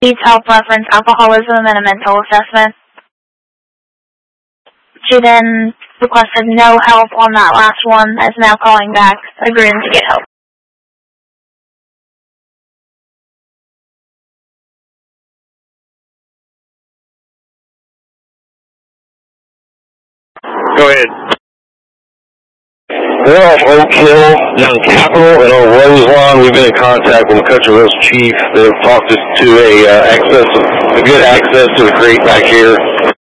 Needs help reference alcoholism and a mental assessment. She then requested no help on that last one, is now calling back, agreeing to get help. Go ahead. We're off Oak Hill, down Capitol, and on Roseline. We've been in contact with McCutcheon Hills Chief. They've talked us to a good access to the creek back here.